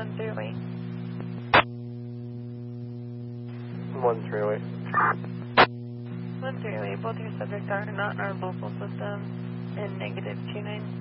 130. 130. 130, both your subjects are not in our local system, and -29.